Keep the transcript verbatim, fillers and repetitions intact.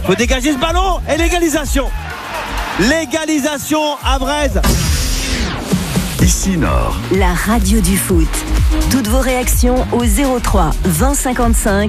Faut dégager ce ballon et l'égalisation. L'égalisation à Brest. Ici Nord. La radio du foot. Toutes vos réactions au zéro trois vingt cinquante-cinq